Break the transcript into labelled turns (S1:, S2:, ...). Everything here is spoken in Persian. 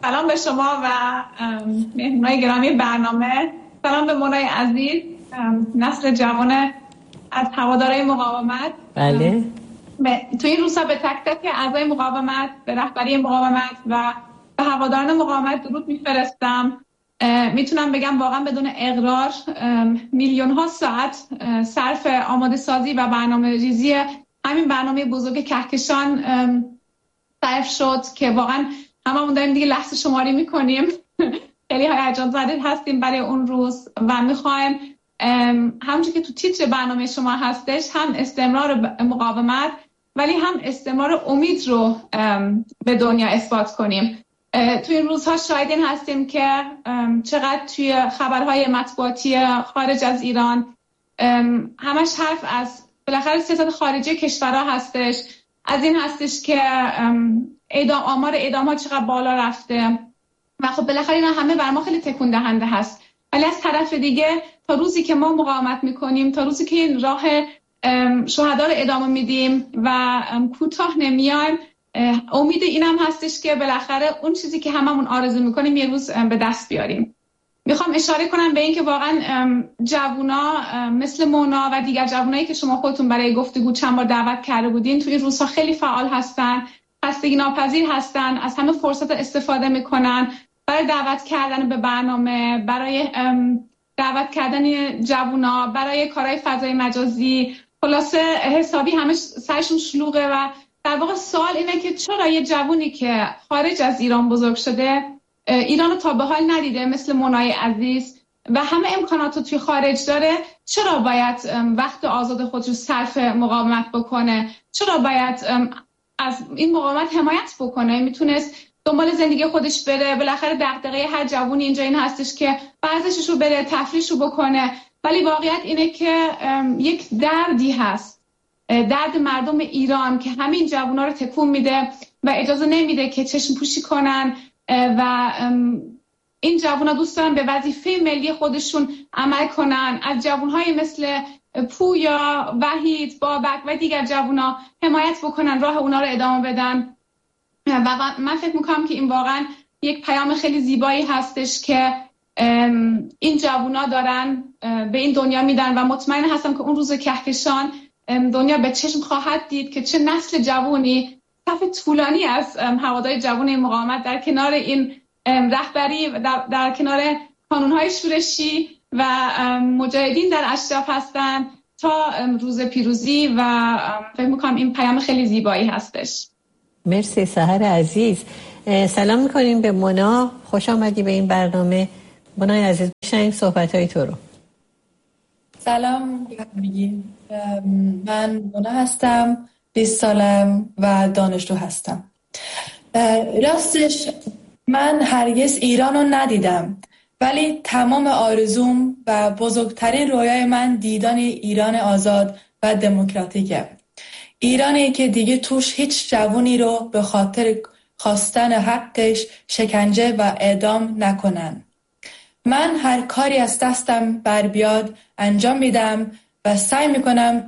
S1: سلام به شما و مهمونای گرامی برنامه. سلام به منای عزیز، نسل جوان از هوادارهای مقاومت.
S2: بله.
S1: تو این روزها به تک تک اعضای مقاومت، به رهبری مقاومت و به هواداران مقاومت درود میفرستم. میتونم بگم واقعا بدون اغرار میلیون ها ساعت صرف آماده سازی و برنامه ریزی همین برنامه بزرگ کهکشان صرف شد که واقعا هممون داریم دیگه لحظه شماری میکنیم. خیلی هیجان زده هستیم برای اون روز و میخوایم همونجور که تو تیتر برنامه شما هستش هم استمرار مقاومت ولی هم استمرار امید رو به دنیا اثبات کنیم. تو این روزها شاهدین هستیم که چقدر توی خبرهای مطبوعاتی خارج از ایران همش حرف از بالاخره سیاست خارجی کشورها هستش، از این هستش که آمار اعدام ها چقدر بالا رفته و خب بالاخره اینا همه بر ما خیلی تکون دهنده هست. ولی از طرف دیگه تا روزی که ما مقاومت میکنیم، تا روزی که این راه شهدا رو ادامه میدیم و کوتاه نمیایم، امید اینم هستش که بالاخره اون چیزی که هممون آرزو میکنیم یه روز به دست بیاریم. میخوام اشاره کنم به این که واقعا جوونا مثل مونا و دیگر جوونایی که شما خودتون برای گفتگو چند بار دعوت کرده بودین تو این روزها خیلی فعال هستن، خستگی ناپذیر هستن، از همه فرصت استفاده میکنن برای دعوت کردن به برنامه، برای دعوت کردن جوونا، برای کارهای فضای مجازی. خلاصه حسابی همه سرشون شلوغه و در واقع سوال اینه که چرا یه جوونی که خارج از ایران بزرگ شده، ایران رو تا به حال ندیده مثل منای عزیز و همه امکانات رو توی خارج داره، چرا باید وقت آزاد خود رو صرف مقاومت بکنه؟ چرا باید از این مقاومت حمایت بکنه؟ میتونست دنبال زندگی خودش بره. بالاخره دغدغه هر جوونی اینجا این هستش که ورزشش رو بره، تفریحش رو بکنه. ولی واقعیت اینه که یک دردی هست، درد مردم ایران که همین جوونا رو تکون میده و اجازه نمیده که چشم پوشی کنن و این جوونا دوست دارن به وظیفه ملی خودشون عمل کنن. از جوونهای مثل پویا، وحید، بابک و دیگر جوونا حمایت بکنن، راه اونا رو ادامه بدن. و من فکر میکنم که این واقعا یک پیام خیلی زیبایی هستش که این جوونا دارن به این دنیا میدن و مطمئن هستم که اون روز کهکشان دنیا به چشم خواهد دید که چه نسل جوونی، صف طولانی از هوادار جوان مقاومت در کنار این رهبری در کنار کانونهای شورشی و مجاهدین در اشراف هستن تا روز پیروزی و فکر میکنم این پیام خیلی زیبایی هستش.
S2: مرسی سحر عزیز. سلام میکنیم به مونا، خوش آمدی به این برنامه. منای عزیز بشنیم صحبتهای تو رو.
S3: سلام میگیم، من مونا هستم، 20 سالم و دانشجو هستم. راستش من هرگز ایران رو ندیدم، ولی تمام آرزوم و بزرگترین رویای من دیدن ایران آزاد و دموکراتیکه. ایرانی که دیگه توش هیچ جوونی رو به خاطر خواستن حقش شکنجه و اعدام نکنن. من هر کاری از دستم بر بیاد انجام میدم و سعی میکنم